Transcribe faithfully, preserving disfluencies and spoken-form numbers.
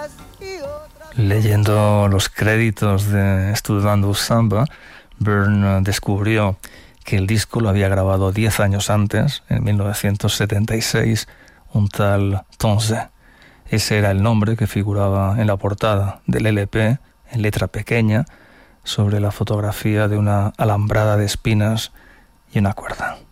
Leyendo los créditos de Estudiando Samba, Byrne descubrió que el disco lo había grabado diez años antes, en mil novecientos setenta y seis, un tal Tonze. Ese era el nombre que figuraba en la portada del L P, en letra pequeña, sobre la fotografía de una alambrada de espinas y una cuerda.